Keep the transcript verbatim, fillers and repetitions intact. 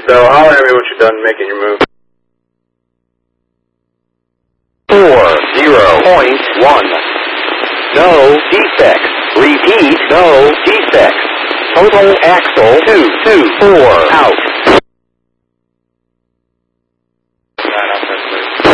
so holler at me once you're done making your move. four zero point one. No defects. Repeat, no defects. Total axle two two four out.